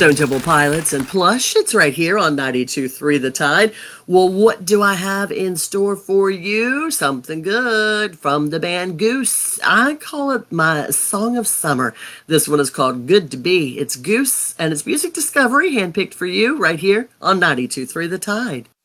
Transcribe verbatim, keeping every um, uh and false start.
Stone Temple Pilots and Plush. It's right here on ninety-two point three The Tide. Well, what do I have in store for you? Something good from the band Goose. I call it my song of summer. This one is called Good to Be. It's Goose, and it's music discovery handpicked for you right here on ninety-two point three The Tide.